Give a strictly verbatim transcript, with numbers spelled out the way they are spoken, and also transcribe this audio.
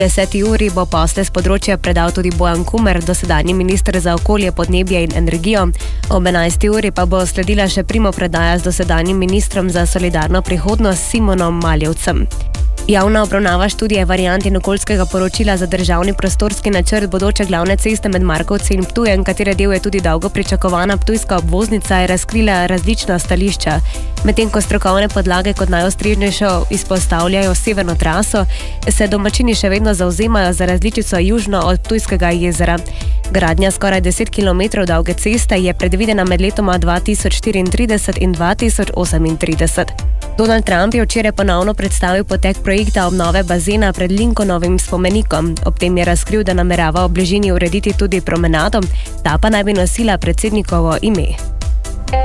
deseti uri bo posle z področja predal tudi Bojan Kumer, dosedanji minister za okolje, podnebje in energijo. Ob enajsti uri pa bo sledila še primopredaja z dosedanjim ministrom za solidarno prihodnost Simonom Maljevcem. Javna obravnava študije variant in okoljskega poročila za državni prostorski načrt bodoče glavne ceste med Markovci in Ptujem, katere del je tudi dolgo pričakovana ptujska obvoznica, je razkrila različna stališča. Medtem ko strokovne podlage kot najostrežnejšo izpostavljajo severno traso, se domačini še vedno zavzemajo za različico južno od Ptujskega jezera. Gradnja skoraj deset kilometrov dolge ceste je predvidena med letoma dva tisoč štiriintrideset in dva tisoč osemintrideset. Donald Trump je včeraj ponovno predstavil potek projekta obnove bazena pred Lincolnovim spomenikom. Ob tem je razkril, da namerava v bližini urediti tudi promenado, ta pa naj bi nosila predsednikovo ime.